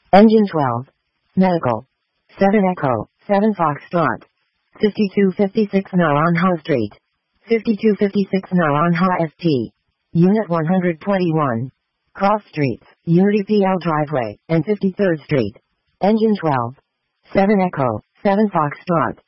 Engine 12. Medical. 7 Echo, 7 Foxtrot. 5256 Naranjo Street. 5256 Naranjo ST. Unit 121. Cross Streets, Unity PL Driveway, and 53rd Street. Engine 12. 7 Echo, 7 Foxtrot.